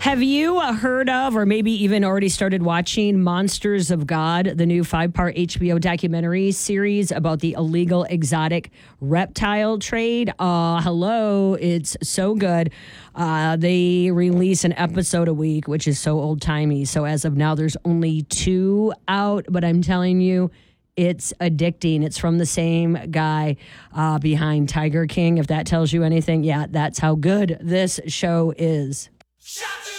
Have you heard of, or maybe even already started watching Monsters of God, the new 5-part HBO documentary series about the illegal exotic reptile trade? Hello, it's so good. They release an episode a week, which is so old-timey. So as of now, there's only 2 out, but I'm telling you, it's addicting. It's from the same guy behind Tiger King. If that tells you anything, yeah, that's how good this show is. Shut